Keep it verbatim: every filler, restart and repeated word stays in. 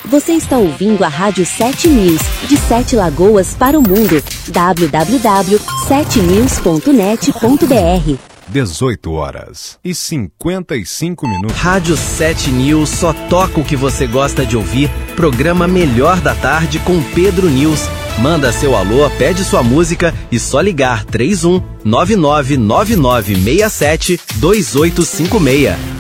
Você está ouvindo a Rádio sete News, de Sete Lagoas para o mundo. w w w ponto sete news ponto net ponto b r. dezoito horas e cinquenta e cinco minutos. Rádio sete News só toca o que você gosta de ouvir. Programa Melhor da Tarde com Pedro News. Manda seu alô, pede sua música e só ligar três um nove nove nove nove seis sete dois oito cinco seis.